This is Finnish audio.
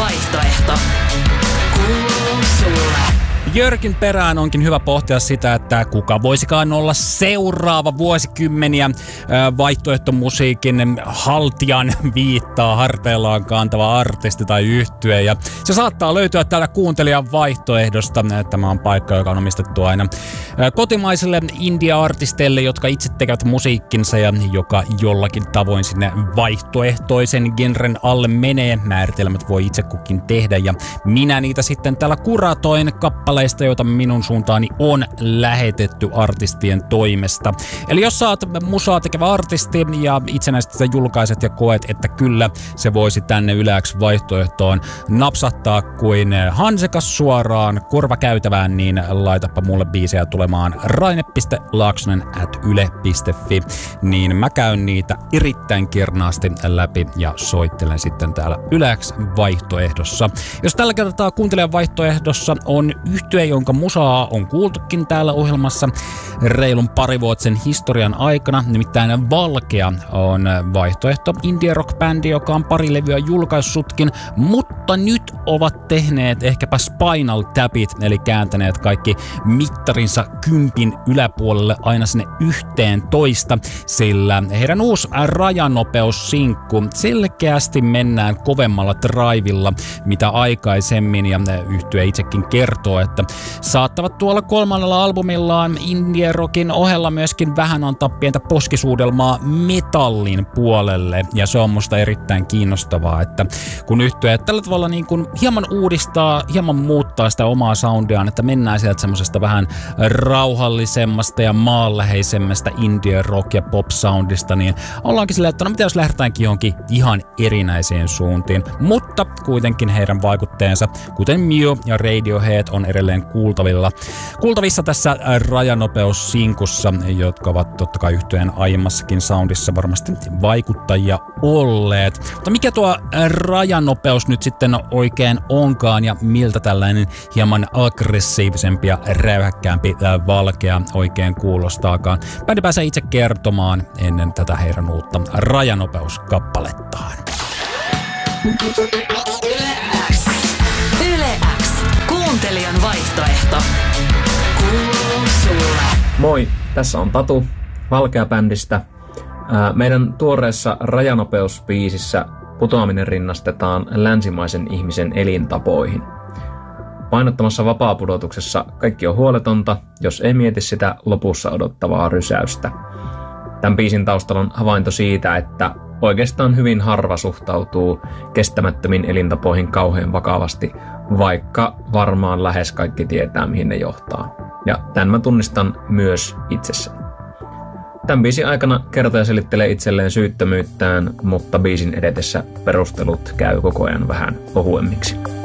vaihtoehto kuuluu sulle. Jörkin perään onkin hyvä pohtia sitä, että kuka voisikaan olla seuraava vuosikymmeniä vaihtoehtomusiikin haltijan viittaa harteillaan kantava artisti tai yhtye. Ja se saattaa löytyä täällä kuuntelijan vaihtoehdosta. Tämä on paikka, joka on omistettu aina kotimaisille indie-artisteille, jotka itse tekevät musiikkinsa ja joka jollakin tavoin sinne vaihtoehtoisen genren alle menee. Määritelmät voi itse kukin tehdä ja minä niitä sitten täällä kuratoin kappaleista, joita minun suuntaani on lähetetty artistien toimesta. Eli jos sä oot musaa tekevä artisti ja itsenäisesti sitä julkaiset ja koet, että kyllä se voisi tänne Yle-X vaihtoehtoon napsahtaa kuin hansekas suoraan korvakäytävään, niin laitapa mulle biisejä tulemaan raine.laaksonen@yle.fi, niin mä käyn niitä erittäin kernaasti läpi ja soittelen sitten täällä Yle-X vaihtoehdossa. Jos tällä kertaa kuuntelijan vaihtoehdossa on yhtye, jonka musaa on kuultukin täällä ohjelmassa reilun parivuotisen historian aikana, nimittäin Valkea on vaihtoehto indie rock-bändi, joka on pari levyä julkaissutkin, mutta nyt ovat tehneet ehkäpä Spinal Tapit, eli kääntäneet kaikki mittarinsa 10 yläpuolelle aina sinne 11, sillä heidän uusi Rajanopeus-sinkku selkeästi mennään kovemmalla drivilla mitä aikaisemmin, ja yhtye itsekin kertoo, että saattavat tuolla 3. albumillaan indie rockin ohella myöskin vähän antaa pientä poskisuudelmaa metallin puolelle, ja se on musta erittäin kiinnostavaa, että kun yhtye tällä tavalla niin kuin hieman uudistaa, hieman muuttaa sitä omaa soundiaan, että mennään sieltä semmosesta vähän rauhallisemmasta ja maanläheisemmästä indie rock ja pop soundista, niin ollaankin silleen, että no mitä jos lähdetäänkin johonkin ihan erinäiseen suuntiin, mutta kuitenkin heidän vaikutteensa, kuten Mew ja Radiohead, on edelleen kuultavissa tässä Rajanopeus-sinkussa, jotka ovat totta kai yhtyeen aiemmassakin soundissa varmasti vaikuttajia olleet. Mutta mikä tuo Rajanopeus nyt sitten oikein onkaan ja miltä tällainen hieman aggressiivisempi ja räyhäkkäämpi Valkea oikein kuulostaakaan? Bändi pääsee itse kertomaan ennen tätä heidän uutta Rajanopeus-kappalettaan. Yle-X. Kuuntelijan vaihtoehto kuuluu sulle. Moi, tässä on Tatu Valkea-bändistä. Meidän tuoreessa Rajanopeus-biisissä putoaminen rinnastetaan länsimaisen ihmisen elintapoihin. Painottamassa vapaapudotuksessa kaikki on huoletonta, jos ei mieti sitä lopussa odottavaa rysäystä. Tämän biisin taustalla on havainto siitä, että oikeastaan hyvin harva suhtautuu kestämättömiin elintapoihin kauhean vakavasti, vaikka varmaan lähes kaikki tietää, mihin ne johtaa. Ja tämän mä tunnistan myös itsessäni. Tämän biisin aikana kertoja selittelee itselleen syyttömyyttään, mutta biisin edetessä perustelut käy koko ajan vähän ohuemmiksi.